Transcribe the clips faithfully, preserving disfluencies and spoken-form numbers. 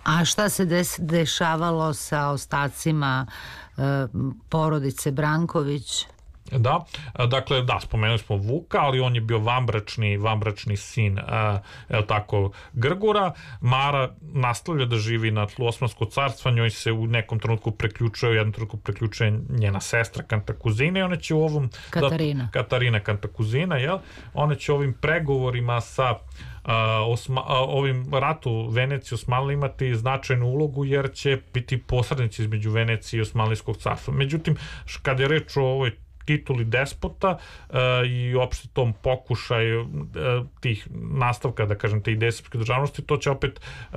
A šta se des, dešavalo sa ostacima e, porodice Branković? Da, dakle, da, spomenuli smo Vuka, ali on je bio vanbračni, vanbračni sin, je li tako, Grgura. Mara nastavlja da živi na tlu Osmanskog carstva, njoj se u nekom trenutku preključuje, u jednom trenutku preključuje njena sestra Kantakuzina i ona će u ovom... Katarina. Da, Katarina Kantakuzina, jel? Ona će ovim pregovorima sa Uh, osma, uh, ovim ratu Venecije Osmanli imati značajnu ulogu jer će biti posrednici između Venecije i Osmanlijskog carstva. Međutim, kada je reč o ovoj tituli despota uh, i uopšte tom pokušaju uh, tih nastavka, da kažem, te ideje srpske državnosti, to će opet uh,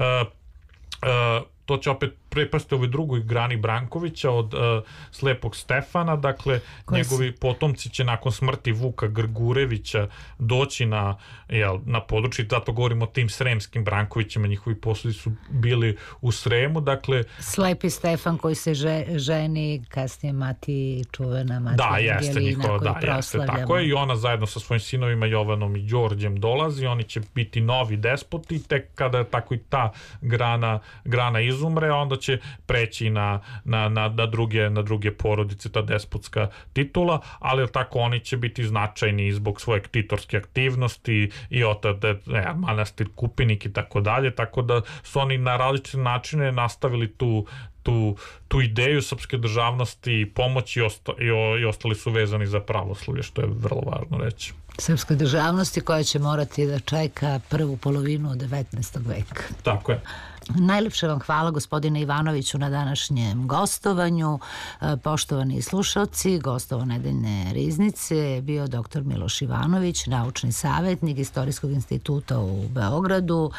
uh, to će opet prepasti ovoj drugoj grani Brankovića od uh, Slepog Stefana, dakle Koji njegovi si? potomci će nakon smrti Vuka Grgurevića doći na, jel, na područje, zato govorimo o tim sremskim Brankovićima, njihovi posledi su bili u Sremu, dakle... Slepi Stefan koji se že, ženi, kasnije mati čuvena mati da, jeste, Angelina njihovo, koju da, proslavljamo. Jeste, tako je, i ona zajedno sa svojim sinovima Jovanom i Đorđem dolazi, oni će biti novi despoti, tek kada tako i ta grana, grana izumre, onda će preći na, na, na, na, druge, na druge porodice, ta despotska titula, ali tako oni će biti značajni zbog svoje titorske aktivnosti i otad, ne, manastir Kupinik i tako dalje, tako da su oni na različite načine nastavili tu Tu, tu ideju srpske državnosti i pomoći i, osta, i, o, i ostali su vezani za pravoslavlje, što je vrlo važno reći. Srpske državnosti koja će morati da čeka prvu polovinu devetnaestog veka. Tako je. Najlepše vam hvala, gospodine Ivanoviću, na današnjem gostovanju. Poštovani slušalci, gostova Nedeljne riznice je bio doktor Miloš Ivanović, naučni savjetnik Istorijskog instituta u Beogradu.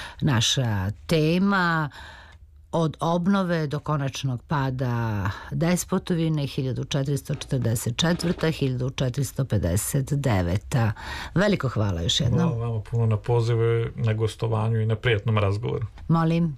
Naša tema: od obnove do konačnog pada despotovine hiljadu četiristo četrdeset četvrta do hiljadu četiristo pedeset deveta. Veliko hvala još jednom. Hvala vama puno na pozivu, na gostovanju i na prijatnom razgovoru. Molim.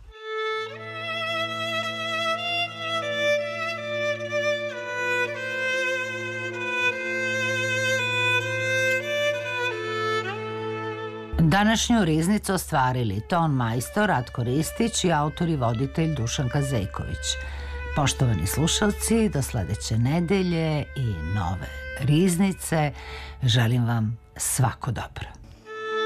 Današnju riznicu ostvarili ton majstor Ratko Ristić i autor i voditelj Dušan Kazejković. Poštovani slušalci, do sledeće nedelje i nove riznice želim vam svako dobro.